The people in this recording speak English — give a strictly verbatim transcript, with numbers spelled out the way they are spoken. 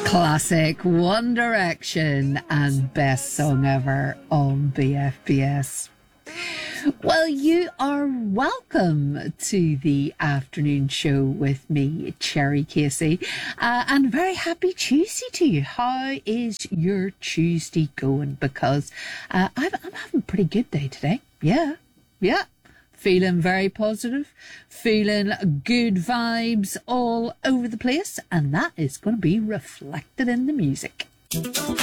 Classic One Direction and best song ever on B F B S. Well, you are welcome to the afternoon show with me, Cherry Casey, uh, and very happy Tuesday to you. How is your Tuesday going? Because uh, I'm, I'm having a pretty good day today. Yeah, yeah. Feeling very positive, feeling good vibes all over the place, and that is going to be reflected in the music.